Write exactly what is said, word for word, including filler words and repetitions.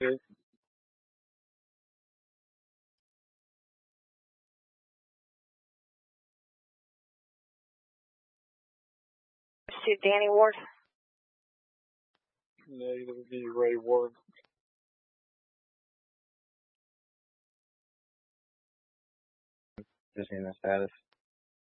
six. To Danny Ward. Negative would be Ray Ward. Just in the status.